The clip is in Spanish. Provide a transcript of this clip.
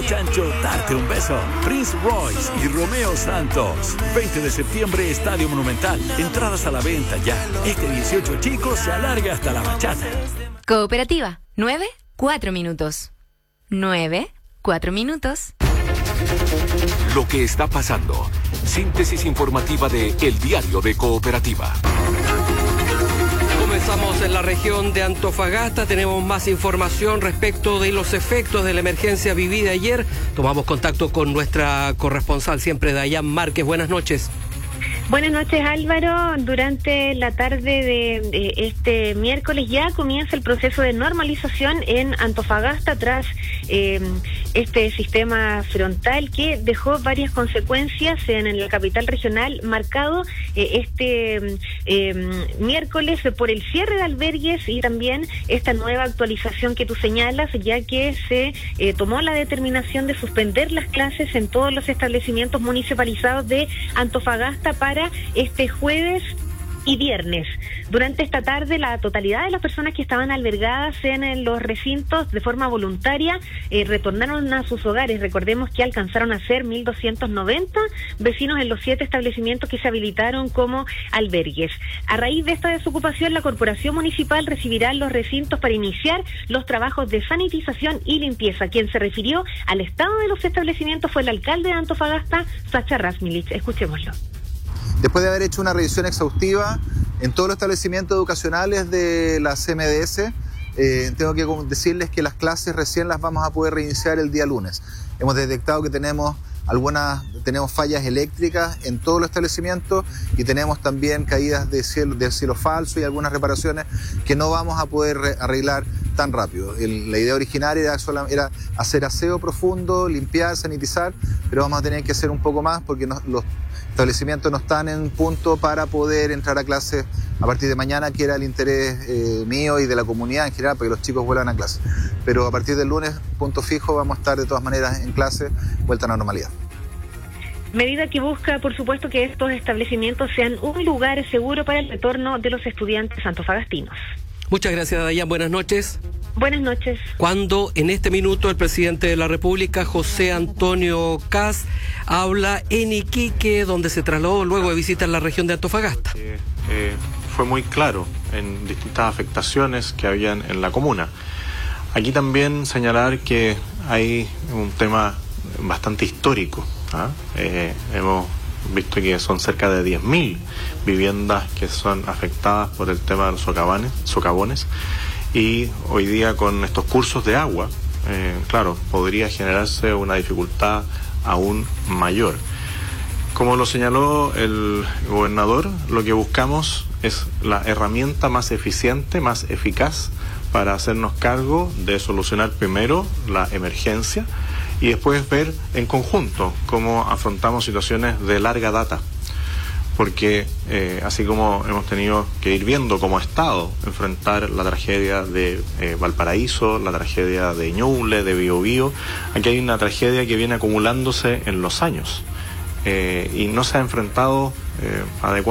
Chancho darte un beso. Prince Royce y Romeo Santos. 20 de septiembre, Estadio Monumental. Entradas a la venta ya. Este 18, chicos, se alarga hasta la bachata. Cooperativa, 9, 4 minutos. 9, 4 minutos. Lo que está pasando. Síntesis informativa de El Diario de Cooperativa. Comenzamos en la región de Antofagasta. Tenemos más información respecto de los efectos de la emergencia vivida ayer. Tomamos contacto con nuestra corresponsal siempre, Dayan Márquez. Buenas noches. Buenas noches, Álvaro. Durante la tarde de este miércoles ya comienza el proceso de normalización en Antofagasta tras este sistema frontal que dejó varias consecuencias en la capital regional, marcado este miércoles por el cierre de albergues y también esta nueva actualización que tú señalas, ya que se tomó la determinación de suspender las clases en todos los establecimientos municipalizados de Antofagasta para este jueves y viernes. Durante esta tarde, la totalidad de las personas que estaban albergadas en los recintos de forma voluntaria retornaron a sus hogares. Recordemos que alcanzaron a ser 1.290 vecinos en los 7 establecimientos que se habilitaron como albergues. A raíz de esta desocupación, la Corporación Municipal recibirá los recintos para iniciar los trabajos de sanitización y limpieza. Quien se refirió al estado de los establecimientos fue el alcalde de Antofagasta, Sacha Rasmilich. Escuchémoslo. Después de haber hecho una revisión exhaustiva en todos los establecimientos educacionales de la CMDS, tengo que decirles que las clases recién las vamos a poder reiniciar el día lunes. Hemos detectado que tenemos fallas eléctricas en todos los establecimientos y tenemos también caídas de cielo falso y algunas reparaciones que no vamos a poder arreglar tan rápido. La idea originaria era hacer aseo profundo, limpiar, sanitizar, pero vamos a tener que hacer un poco más porque los establecimientos no están en punto para poder entrar a clases a partir de mañana, que era el interés mío y de la comunidad en general, para que los chicos vuelvan a clase. Pero a partir del lunes, punto fijo, vamos a estar de todas maneras en clase, vuelta a la normalidad. Medida que busca, por supuesto, que estos establecimientos sean un lugar seguro para el retorno de los estudiantes antofagastinos. Muchas gracias, Dayan. Buenas noches. Buenas noches. Cuando en este minuto el presidente de la República, José Antonio Kast, habla en Iquique, donde se trasladó luego de visitar la región de Antofagasta. Fue muy claro en distintas afectaciones que habían en la comuna. Aquí también señalar que hay un tema bastante histórico. Hemos visto que son cerca de 10.000 viviendas que son afectadas por el tema de los socavones, y hoy día con estos cursos de agua, claro, podría generarse una dificultad aún mayor. Como lo señaló el gobernador, lo que buscamos es la herramienta más eficiente, más eficaz para hacernos cargo de solucionar primero la emergencia y después ver en conjunto cómo afrontamos situaciones de larga data. Porque así como hemos tenido que ir viendo como Estado enfrentar la tragedia de Valparaíso, la tragedia de Ñuble, de Biobío, aquí hay una tragedia que viene acumulándose en los años y no se ha enfrentado adecuadamente.